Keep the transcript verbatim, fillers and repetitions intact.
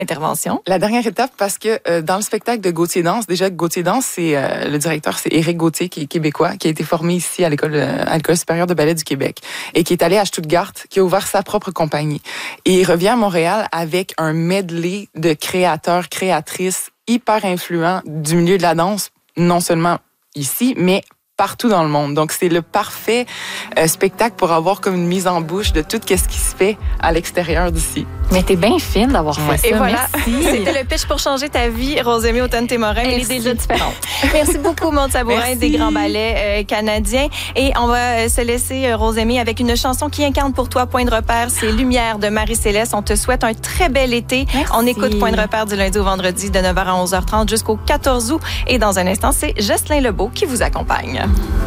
intervention. La dernière étape, parce que euh, dans le spectacle de Gauthier Danse, déjà Gauthier Danse, c'est euh, le directeur, c'est Éric Gauthier, qui est québécois, qui a été formé ici à l'école euh, à l'école supérieure de ballet du Québec et qui est allé à Stuttgart, qui a ouvert sa propre compagnie. Et il revient à Montréal avec un medley de créateurs, créatrices hyper influents du milieu de la danse, non seulement ici, mais partout dans le monde. Donc, c'est le parfait euh, spectacle pour avoir comme une mise en bouche de tout ce qui se fait à l'extérieur d'ici. Mais t'es bien fine d'avoir fait ça. Et voilà, merci. c'était le pitch pour changer ta vie, Rosemée Automne-Témorin. Elle est déjà différente. Merci beaucoup, Maude Sabourin, Merci. des Grands Ballets euh, canadiens. Et on va euh, se laisser, euh, Rosemée, avec une chanson qui incarne pour toi Point de repère. C'est Lumière de Marie-Céleste. On te souhaite un très bel été. Merci. On écoute Point de repère du lundi au vendredi de neuf heures à onze heures trente jusqu'au quatorze août. Et dans un instant, c'est Jocelyn Lebeau qui vous accompagne.